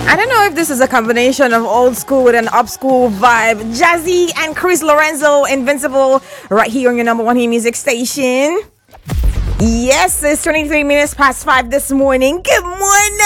I don't know if this is a combination of old school with an up school vibe. Jazzy and Chris Lorenzo, Invincible, right here on your number one hit music station. Yes, it's 23 minutes past 5 this morning. Good morning.